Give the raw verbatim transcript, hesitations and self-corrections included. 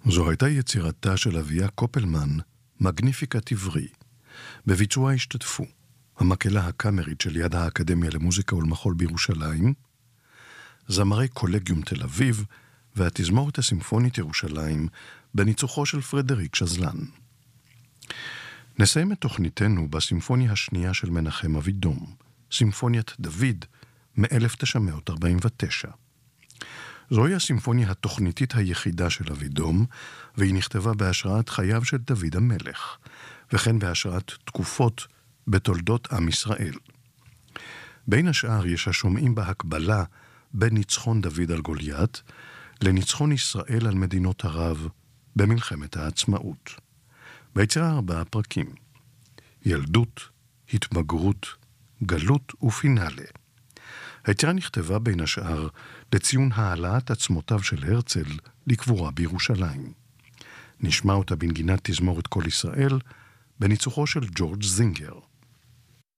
זו הייתה יצירתה של אביה קופלמן, מגניפיקת עברי. בביצוע השתתפו המקהלה הקאמרית של יד האקדמיה למוזיקה ולמחול בירושלים, זמרי קולגיום תל אביב והתזמורת הסימפונית ירושלים בניצוחו של פרדריק שזלן. נסיים את תוכניתנו בסימפוניה השנייה של מנחם אבידום, סימפוניית דוד מ-אלף תשע מאות ארבעים ותשע. זוהי הסימפוניה התוכניתית היחידה של אבידום, והיא נכתבה בהשראת חייו של דוד המלך, וכן בהשראת תקופות בתולדות עם ישראל. בין השאר יש השומעים בהקבלה בין ניצחון דוד על גוליית לניצחון ישראל על מדינות ערב במלחמת העצמאות. ביצירה ארבעה פרקים: ילדות, התבגרות, גלות ופינאלה. היצירה נכתבה בין השאר לציון העלאת עצמותיו של הרצל לקבורה בירושלים. נשמע אותה בנגינת תזמורת כל ישראל בניצוחו של ג'ורג' זינגר.